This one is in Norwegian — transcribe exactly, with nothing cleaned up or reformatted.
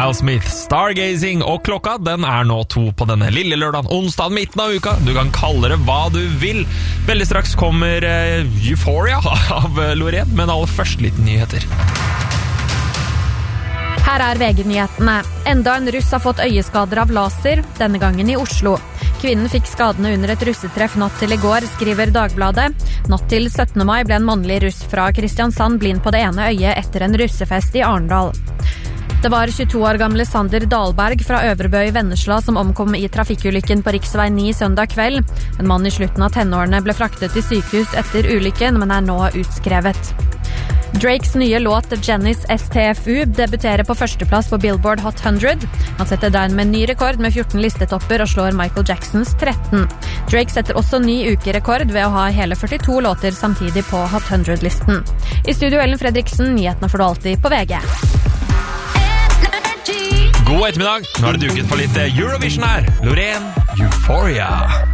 Miles Smith, Stargazing, og klokka den er nå to på denne lille lørdagen, onsdag midten av uka. Du kan kalle det hva du vil. Veldig straks kommer uh, Euphoria av Loreen, men aller først litt nyheter. Her er V G-nyhetene. Enda en russ har fått øyeskader av laser, denne gangen i Oslo. Kvinnen fikk skadene under et russetreff natt til i går, skriver Dagbladet. Natt til syttende mai ble en mannlig russ fra Kristiansand blind på det ene øyet etter en russefest i Arendal. Det var tjueto år gamle Sander Dahlberg fra Øvrebø i Vennesla som omkom i trafikkulykken på riksvei ni søndag kveld. En mann i slutten av tenårene ble fraktet til sykehus etter ulykken, men er nå utskrevet. Drakes nye låt Jenny's S T F U debuterer på førsteplass på Billboard Hot hundre. Han setter deg med en ny rekord med fjorten listetopper og slår Michael Jacksons tretten. Drake setter også ny ukerekord ved å ha hele førtito låter samtidig på Hot hundre-listen. I studio Ellen Fredriksen, nyhetene får du alltid på V G. God ettermiddag, nå er det duket for litt Eurovision her. Loreen, Euphoria.